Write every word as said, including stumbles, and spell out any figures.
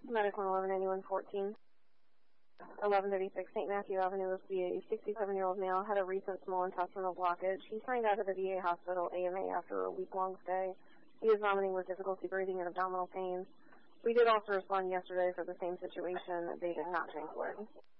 Medical eleven eighty-one fourteen. eleven thirty-six Saint Matthew Avenue with V A. sixty-seven-year-old male had a recent small intestinal blockage. He signed out of the V A hospital A M A after a week-long stay. He is vomiting with difficulty breathing and abdominal pain. We did also respond yesterday for the same situation. They did not transport.